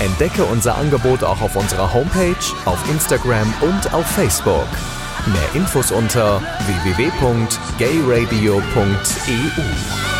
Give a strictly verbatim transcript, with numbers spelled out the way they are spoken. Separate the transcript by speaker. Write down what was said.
Speaker 1: Entdecke unser Angebot auch auf unserer Homepage, auf Instagram und auf Facebook. Mehr Infos unter w w w punkt gay radio punkt e u.